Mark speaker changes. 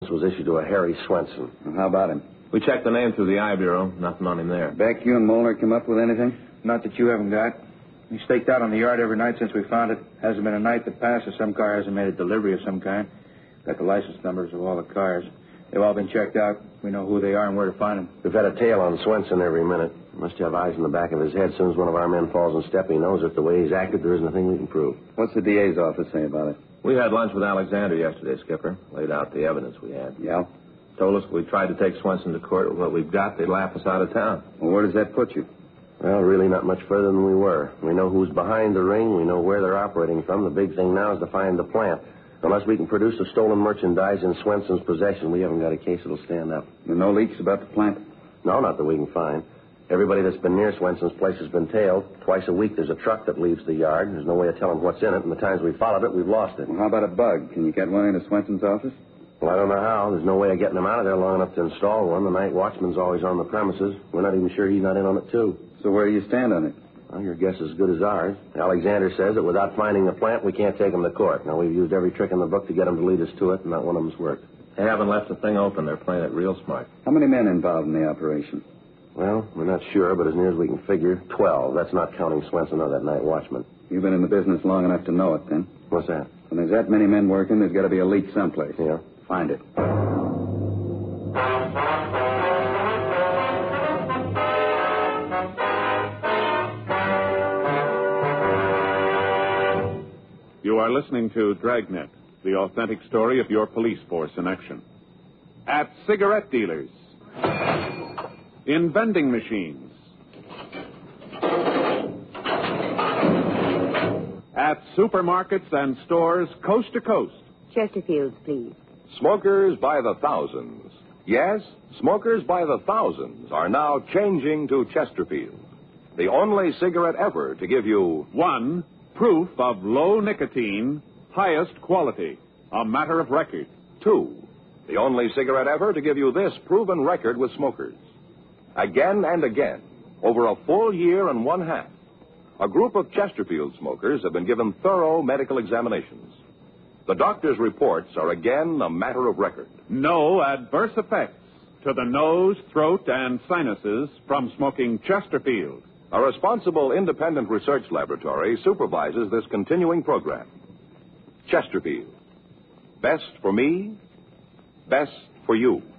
Speaker 1: was issued to a Harry Swenson.
Speaker 2: Well, how about him?
Speaker 3: We checked the name through the I Bureau. Nothing on him there.
Speaker 2: Beck, you and Molnar come up with anything?
Speaker 4: Not that you haven't got. We staked out on the yard every night since we found it. Hasn't been a night that passes some car hasn't made a delivery of some kind. Got the license numbers of all the cars. They've all been checked out. We know who they are and where to find them.
Speaker 1: We've had a tail on Swenson every minute. Must have eyes in the back of his head. As soon as one of our men falls in step, he knows that the way he's acted, there isn't a thing we can prove.
Speaker 2: What's the DA's office say about it?
Speaker 3: We had lunch with Alexander yesterday, Skipper. Laid out the evidence we had.
Speaker 2: Yeah?
Speaker 3: Told us if we tried to take Swenson to court with what we've got, they'd laugh us out of town.
Speaker 2: Well, where does that put you?
Speaker 1: Well, really not much further than we were. We know who's behind the ring. We know where they're operating from. The big thing now is to find the plant. Unless we can produce the stolen merchandise in Swenson's possession, we haven't got a case that'll stand up.
Speaker 2: There are no leaks about the plant?
Speaker 1: No, not that we can find. Everybody that's been near Swenson's place has been tailed. Twice a week there's a truck that leaves the yard. There's no way of telling what's in it, and the times we followed it, we've lost it.
Speaker 2: Well, how about a bug? Can you get one into Swenson's office?
Speaker 1: Well, I don't know how. There's no way of getting him out of there long enough to install one. The night watchman's always on the premises. We're not even sure he's not in on it, too.
Speaker 2: So where do you stand on it?
Speaker 1: Well, your guess is as good as ours. Alexander says that without finding the plant, we can't take him to court. Now, we've used every trick in the book to get him to lead us to it, and not one of them's worked.
Speaker 3: They haven't left the thing open. They're playing it real smart.
Speaker 2: How many men involved in the operation?
Speaker 1: Well, we're not sure, but as near as we can figure, 12. That's not counting Swenson or that night watchman.
Speaker 2: You've been in the business long enough to know it, then.
Speaker 1: What's that?
Speaker 2: When there's that many men working, there's got to be a leak someplace.
Speaker 1: Yeah.
Speaker 2: Find it.
Speaker 5: You are listening to Dragnet, the authentic story of your police force in action. At cigarette dealers, in vending machines, at supermarkets and stores coast to coast.
Speaker 6: Chesterfields, please.
Speaker 7: Smokers by the thousands. Yes, smokers by the thousands are now changing to Chesterfield, the only cigarette ever to give you
Speaker 5: 1, proof of low nicotine, highest quality, a matter of record.
Speaker 7: 2, the only cigarette ever to give you this proven record with smokers. Again and again, over a full year and one half, a group of Chesterfield smokers have been given thorough medical examinations. The doctor's reports are again a matter of record.
Speaker 5: No adverse effects to the nose, throat, and sinuses from smoking Chesterfield.
Speaker 7: A responsible independent research laboratory supervises this continuing program. Chesterfield. Best for me, best for you.